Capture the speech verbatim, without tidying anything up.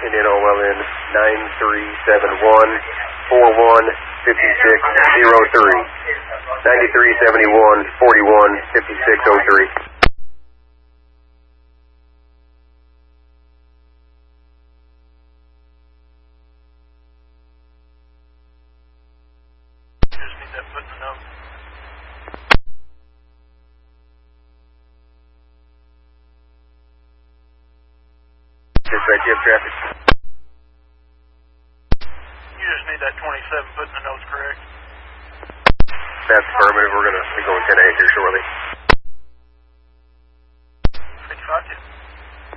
Indian O L N nine three seven one, four one, five six zero three. ninety-three seventy-one, forty-one, fifty-six oh three. Just need that put in the note. Dispatch, you have traffic. You just need that twenty-seven put in the notes, correct? That's affirmative. We're going to be going ten eight here shortly.